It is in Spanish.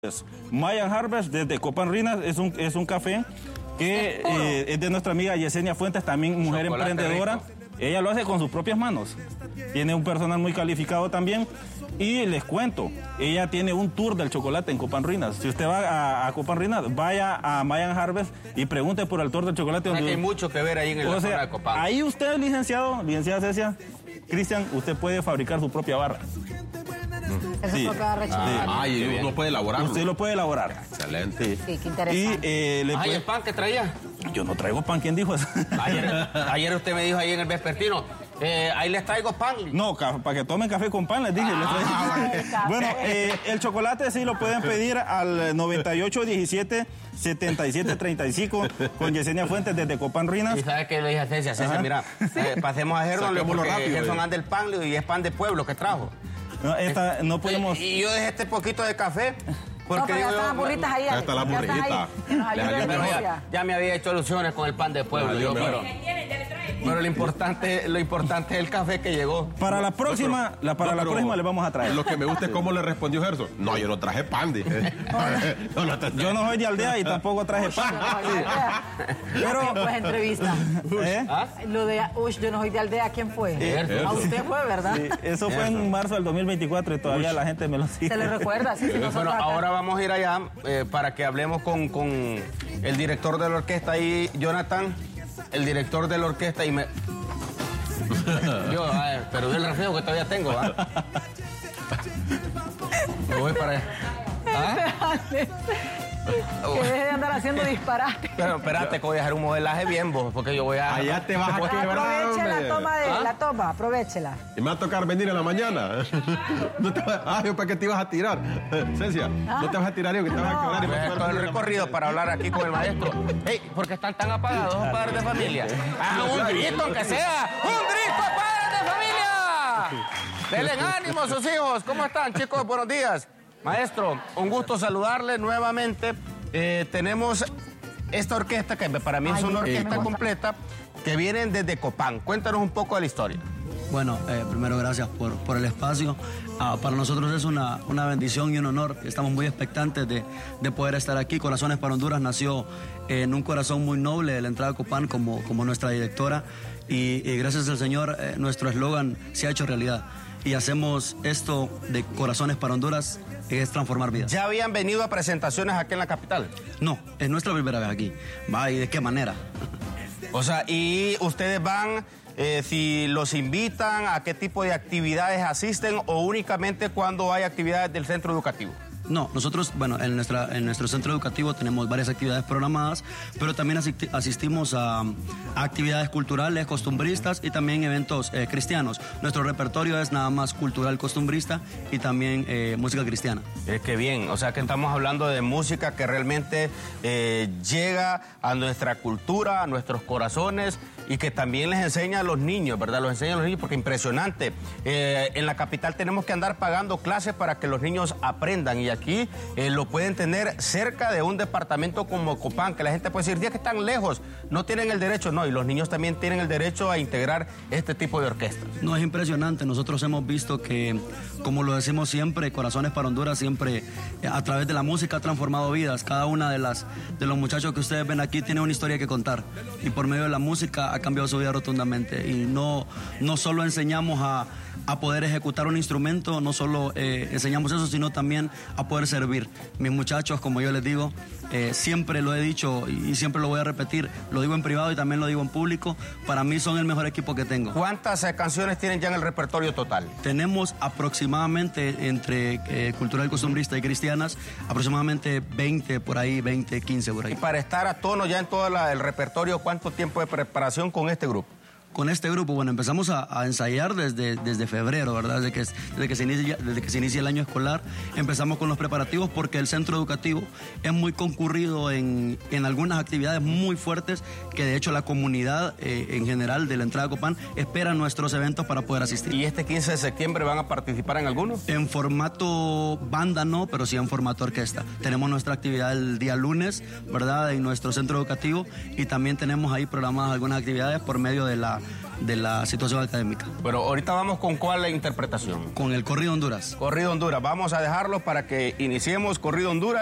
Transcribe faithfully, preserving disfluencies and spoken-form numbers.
Mayan Harvest desde Copán Ruinas es un, es un café que eh, es de nuestra amiga Yesenia Fuentes, también mujer Chocolate emprendedora. Rico. Ella lo hace con sus propias manos. Tiene un personal muy calificado también. Y les cuento, ella tiene un tour del chocolate en Copán Ruinas. Si usted va a, a Copán Ruinas, vaya a Mayan Harvest y pregunte por el tour del chocolate. Donde donde... hay mucho que ver ahí en el o sea, de Copán. Ahí usted, licenciado, licenciada Cecia, Cristian, usted puede fabricar su propia barra. Eso sí. Ah, y uno puede elaborar. Usted lo puede elaborar. Excelente. Sí, qué interesante. Y, eh, le Ay, puede... el pan que traía. Yo no traigo pan, ¿quién dijo eso? Ayer, ayer usted me dijo ahí en el vespertino, eh, ahí les traigo pan. No, para que tomen café con pan, les dije. Ah, les traigo. Bueno, eh, el chocolate sí lo pueden pedir al noventa y ocho diecisiete setenta y siete treinta y cinco con Yesenia Fuentes desde Copán Ruinas. ¿Y sabes qué le dije a Cecia? Cecia, mira, eh, pasemos a Gerson, porque rápido, Gerson eh. anda el pan y es pan de pueblo que trajo. No, esta, no podemos... Y yo dejé este poquito de café. Porque no, pero ya están las burritas ahí. Ya están las burritas. Pero ya, ya me había hecho alusiones con el pan de pueblo. Yo, pero, pero lo importante, lo importante es el café que llegó. Para la próxima, la, para no, la próxima le vamos a traer. Lo que me gusta es cómo le respondió Gerson. No, yo no traje pan. Dije. no, no, yo no soy de aldea y tampoco traje pan. Sí. Pero pues entrevista. ¿Eh? ¿Ah? Lo de uy, yo no soy de aldea, ¿quién fue? Sí, a usted fue, ¿verdad? Sí, eso fue en marzo del dos mil veinticuatro y todavía uy. La gente me lo sigue. ¿Se le recuerda? Sí, sí, bueno, ahora vamos a ir allá eh, para que hablemos con, con el director de la orquesta ahí, Jonathan, el director de la orquesta y me... Yo, a ver, pero el reflejo que todavía tengo, ¿ah? Me voy para allá. ¿Ah? Que deje de andar haciendo disparates. Pero espérate, que voy a hacer un modelaje bien, vos, porque yo voy a... Allá te vas a quebrar, aproveche hombre. la toma, de, ¿Ah? la toma, aprovechela. Y me va a tocar venir en la mañana. No te va... Ah, yo para qué te ibas a tirar. Cecia, ¿Ah? no te vas a tirar yo que te no. vas a quebrar. Y me voy a todo el recorrido para hablar aquí con el maestro. Hey, ¿por qué están tan apagados los padres de familia? ¡Ah, un grito, aunque sea! ¡Un grito, padres de familia! ¡Denle ánimo a sus hijos! ¿Cómo están, chicos? Buenos días. Maestro, un gusto saludarle nuevamente. Eh, tenemos esta orquesta, que para mí es una orquesta completa, que vienen desde Copán. Cuéntanos un poco de la historia. Bueno, eh, primero gracias por, por el espacio. Uh, para nosotros es una, una bendición y un honor. Estamos muy expectantes de, de poder estar aquí. Corazones para Honduras nació en un corazón muy noble de la entrada a Copán como, como nuestra directora. Y, y gracias al Señor, eh, nuestro eslogan se ha hecho realidad. Y hacemos esto de Corazones para Honduras, es transformar vidas. ¿Ya habían venido a presentaciones aquí en la capital? No, es nuestra primera vez aquí. Va, ¿y de qué manera? O sea, ¿y ustedes van, eh, si los invitan, a qué tipo de actividades asisten o únicamente cuando hay actividades del centro educativo? No, nosotros, bueno, en, nuestra, en nuestro centro educativo tenemos varias actividades programadas, pero también asistimos a, a actividades culturales, costumbristas y también eventos eh, cristianos. Nuestro repertorio es nada más cultural, costumbrista y también eh, música cristiana. Es que bien, o sea que estamos hablando de música que realmente eh, llega a nuestra cultura, a nuestros corazones y que también les enseña a los niños, ¿verdad? Los enseña a los niños porque impresionante. Eh, en la capital tenemos que andar pagando clases para que los niños aprendan y aquí eh, lo pueden tener cerca de un departamento como Copán, que la gente puede decir, días que están lejos, no tienen el derecho, no, y los niños también tienen el derecho a integrar este tipo de orquestas. No, es impresionante, nosotros hemos visto que, como lo decimos siempre, Corazones para Honduras siempre, a través de la música ha transformado vidas. Cada una de las de los muchachos que ustedes ven aquí tiene una historia que contar, y por medio de la música ha cambiado su vida rotundamente, y no, no solo enseñamos a, a poder ejecutar un instrumento, no solo eh, enseñamos eso, sino también a poder servir. Mis muchachos, como yo les digo, eh, siempre lo he dicho y siempre lo voy a repetir, lo digo en privado y también lo digo en público, para mí son el mejor equipo que tengo. ¿Cuántas eh, canciones tienen ya en el repertorio total? Tenemos aproximadamente entre eh, cultural, costumbrista y cristianas, aproximadamente veinte por ahí, veinte, quince por ahí. Y para estar a tono ya en todo la, el repertorio, ¿cuánto tiempo de preparación con este grupo? Con este grupo, bueno, empezamos a, a ensayar desde, desde febrero, ¿verdad? Desde que, desde, que se inicia, desde que se inicia el año escolar, empezamos con los preparativos porque el centro educativo es muy concurrido en, en algunas actividades muy fuertes que de hecho la comunidad eh, en general de la entrada a Copán espera nuestros eventos para poder asistir. ¿Y este quince de septiembre van a participar en alguno? En formato banda no, pero sí en formato orquesta. Tenemos nuestra actividad el día lunes, ¿verdad? En nuestro centro educativo y también tenemos ahí programadas algunas actividades por medio de la de la situación académica. Pero ahorita vamos con cuál interpretación. Con el Corrido Honduras. Corrido Honduras. Vamos a dejarlos para que iniciemos Corrido Honduras.